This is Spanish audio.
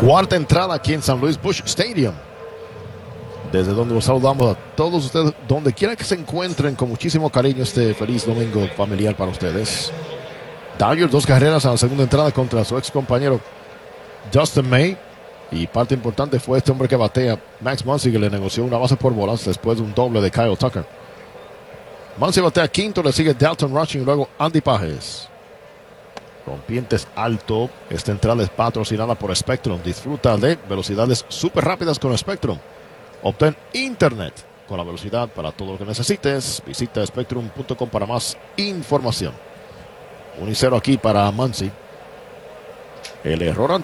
Cuarta entrada aquí en San Luis Busch Stadium, desde donde los saludamos a todos ustedes, donde quiera que se encuentren, con muchísimo cariño este feliz domingo familiar para ustedes. Dodgers 2 carreras a la segunda entrada contra su ex compañero Dustin May, y parte importante fue este hombre que batea, Max Muncy, que le negoció una base por bolas después de un doble de Kyle Tucker. Muncy batea quinto, le sigue Dalton Rushing y luego Andy Pages. Rompientes alto. Esta entrada es patrocinada por Spectrum. Disfruta de velocidades súper rápidas con Spectrum. Obtén internet con la velocidad para todo lo que necesites. Visita spectrum.com para más información. 1-0 aquí para Muncy. El error